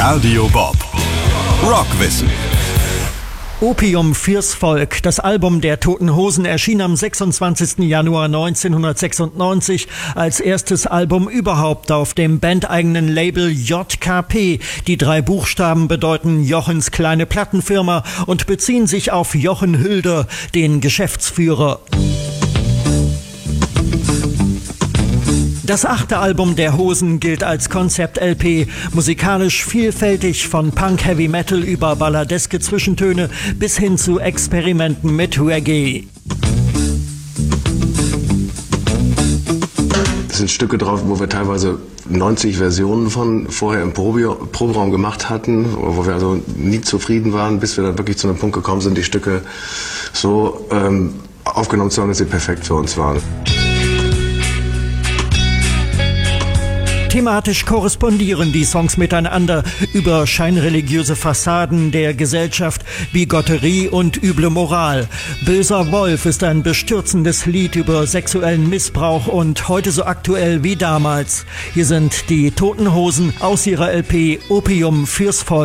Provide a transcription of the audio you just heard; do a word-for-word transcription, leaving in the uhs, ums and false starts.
Radio Bob. Rockwissen. Opium fürs Volk. Das Album der Toten Hosen erschien am sechsundzwanzigsten Januar neunzehnhundertsechsundneunzig als erstes Album überhaupt auf dem bandeigenen Label J K P. Die drei Buchstaben bedeuten Jochens kleine Plattenfirma und beziehen sich auf Jochen Hülder, den Geschäftsführer. Das achte Album der Hosen gilt als Konzept-L P, musikalisch vielfältig von Punk, Heavy Metal über balladeske Zwischentöne bis hin zu Experimenten mit Reggae. Es sind Stücke drauf, wo wir teilweise neunzig Versionen von vorher im Probe Proberaum gemacht hatten, wo wir also nie zufrieden waren, bis wir dann wirklich zu einem Punkt gekommen sind, die Stücke so ähm, aufgenommen zu haben, dass sie perfekt für uns waren. Thematisch korrespondieren die Songs miteinander über scheinreligiöse Fassaden der Gesellschaft, Bigotterie und üble Moral. Böser Wolf ist ein bestürzendes Lied über sexuellen Missbrauch und heute so aktuell wie damals. Hier sind die Toten Hosen aus ihrer L P Opium fürs Volk.